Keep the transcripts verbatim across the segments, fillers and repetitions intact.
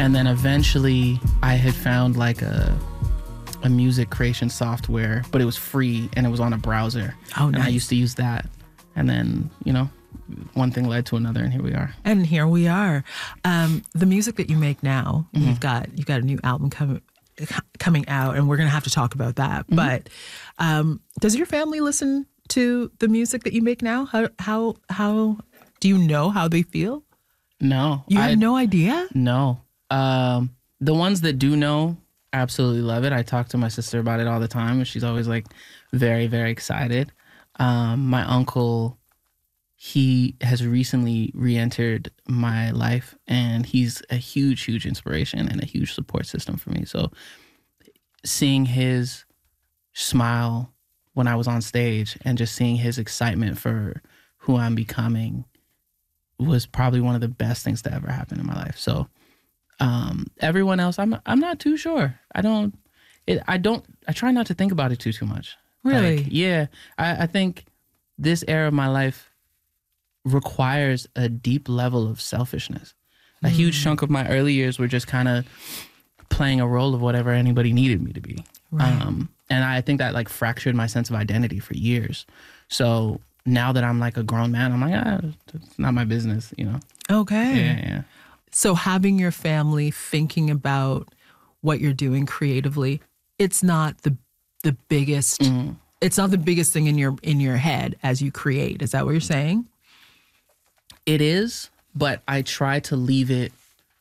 And then eventually I had found like a a music creation software, but it was free and it was on a browser. Oh, and nice. I used to use that. And then, you know, one thing led to another, and here we are. And here we are. Um, the music that you make now, Mm-hmm. you've got you've got a new album coming coming out, and we're gonna have to talk about that. Mm-hmm. But um, does your family listen to the music that you make now? How how how do you know how they feel? No. You have I, no idea? No. Um, the ones that do know absolutely love it. I talk to my sister about it all the time, and she's always like very, very excited. Um, my uncle, he has recently re-entered my life, and he's a huge, huge inspiration and a huge support system for me. So seeing his smile when I was on stage and just seeing his excitement for who I'm becoming was probably one of the best things to ever happen in my life. So um, everyone else, I'm I'm not too sure. I don't, it, I don't, I try not to think about it too, too much. Really? Like, yeah. I, I think this era of my life requires a deep level of selfishness. A Mm. huge chunk of my early years were just kind of playing a role of whatever anybody needed me to be. Right. Um, and I think that like fractured my sense of identity for years. So now that I'm like a grown man, I'm like, ah, it's not my business, you know? Okay. Yeah, yeah. So having your family thinking about what you're doing creatively, it's not the the biggest Mhm. it's not the biggest thing in your in your head as you create. Is that what you're saying? It is, but I try to leave it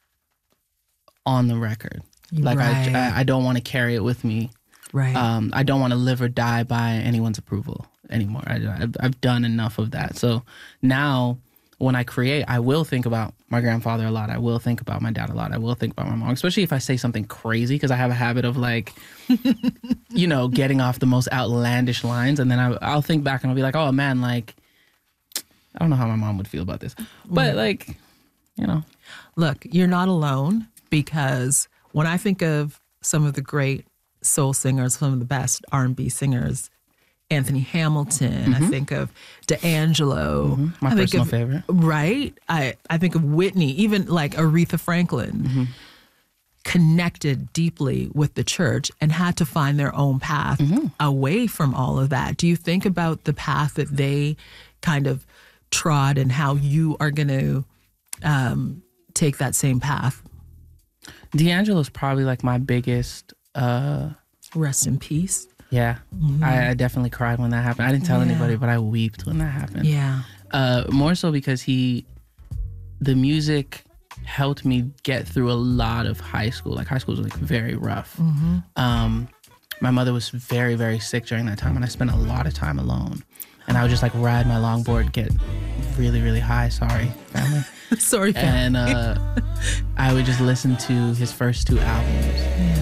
on the record. Like Right. I, I, I don't want to carry it with me. Right. Um, I don't want to live or die by anyone's approval anymore. I, I've, I've done enough of that. So now when I create, I will think about my grandfather a lot. I will think about my dad a lot. I will think about my mom, especially if I say something crazy, because I have a habit of like, you know, getting off the most outlandish lines. And then I, I'll think back and I'll be like, oh man, like, I don't know how my mom would feel about this. But like, you know. Look, you're not alone, because when I think of some of the great soul singers, some of the best R and B singers, Anthony Hamilton, I think of D'Angelo. Mm-hmm. My I think personal of, favorite. Right? I, I think of Whitney, even like Aretha Franklin, Mm-hmm. connected deeply with the church and had to find their own path Mm-hmm. away from all of that. Do you think about the path that they kind of trod and how you are going to um, take that same path? D'Angelo's probably like my biggest, uh, Rest in peace. yeah. I, I definitely cried when that happened. I didn't tell Yeah. anybody, but I wept when that happened. Yeah. Uh, more so because he, the music helped me get through a lot of high school. Like high school was like very rough. Mm-hmm. Um, my mother was very, very sick during that time, and I spent a lot of time alone. And I would just like ride my longboard, get really, really high. Sorry, family. Sorry, fam. And uh, I would just listen to his first two albums.